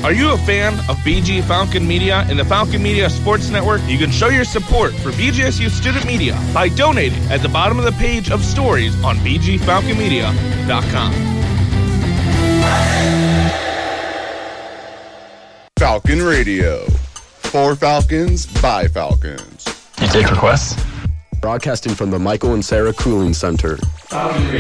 Are you a fan of BG Falcon Media and the Falcon Media Sports Network? You can show your support for BGSU Student Media by donating at the bottom of the page of stories on bgfalconmedia.com. Falcon Radio. For Falcons, by Falcons. You take requests? Broadcasting from the Michael and Sarah Cooling Center. Falcon Radio.